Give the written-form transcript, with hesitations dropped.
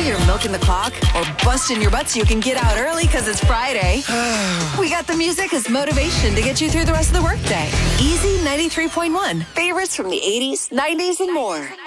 you're milking the clock or busting your butt so you can get out early because it's Friday, we got the music as motivation to get you through the rest of the workday. Easy 93.1. Favorites from the 80s, 90s, and more.